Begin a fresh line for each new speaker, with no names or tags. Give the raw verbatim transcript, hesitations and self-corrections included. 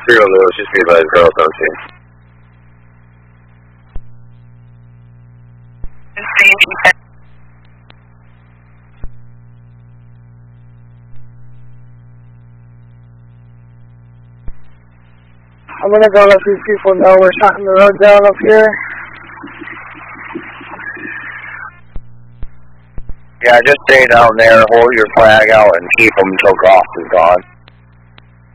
Zero Lewis, just be advised, girls don't see.
I'm gonna go let these people know we're shutting the road down up here.
Yeah, just stay down there, hold your flag out, and keep them until Goff is gone.